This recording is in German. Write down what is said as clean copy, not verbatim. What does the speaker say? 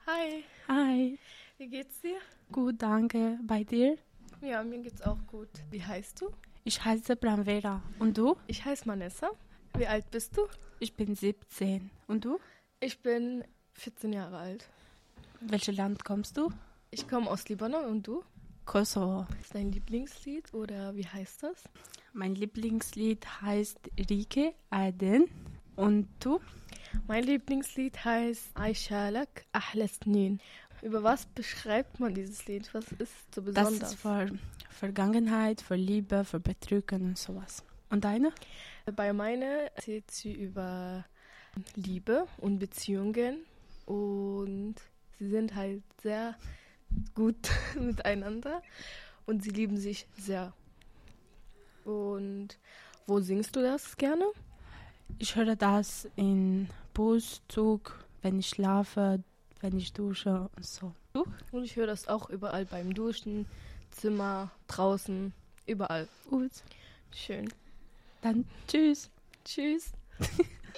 Hi, Hi, wie geht's dir? gut, danke. Bei dir? Ja, mir geht's auch gut. Wie heißt du? Ich heiße Branvera. Und du? Ich heiße Vanessa. Wie alt bist du? Ich bin 17. Und du? Ich bin 14 Jahre alt. Welches Land kommst du? Ich komme aus Libanon und du? Kosovo. Ist dein Lieblingslied oder wie heißt das? Mein Lieblingslied heißt Rike Aden. Und du? Mein Lieblingslied heißt Aisha Lak Ahla Snin. Über was beschreibt man dieses Lied? Was ist so Das besonders? ist für Vergangenheit, für Liebe, für Betrügen und sowas. Und deine? Bei meiner erzählt sie über Liebe und Beziehungen und sie sind halt sehr gut miteinander und sie lieben sich sehr. Und wo singst du das gerne? Ich höre das in Bus, Zug, wenn ich schlafe, wenn ich dusche und so. Du? Und ich höre das auch überall beim Duschen, Zimmer, draußen, überall. Gut. Schön. Dann tschüss. Tschüss.